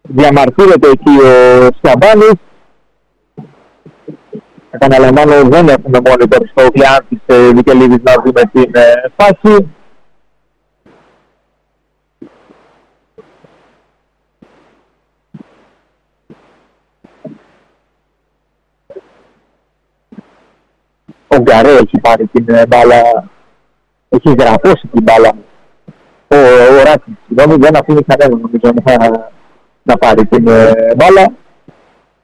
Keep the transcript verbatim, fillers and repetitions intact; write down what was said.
διαμαρτύρεται εκεί ο Σιαμπάνης. Επαναλαμβάνω, δεν έχουμε monitor στο κλειάν της Βικελίδης να δούμε την φάση. Ο Γκαρέ έχει πάρει την μπάλα, έχει γραφώσει την μπάλα. Ο, ο Ράκης, συγγνώμη, δεν αφήνει κανένα νομίζω να, να πάρει την μπάλα.